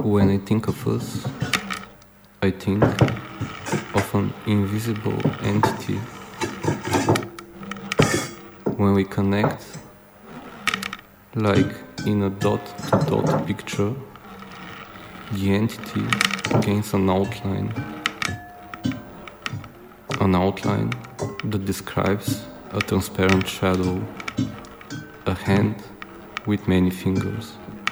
When I think of us, I think of an invisible entity. When we connect, like in a dot-to-dot picture, the entity gains an outline that describes a transparent shadow, a hand with many fingers.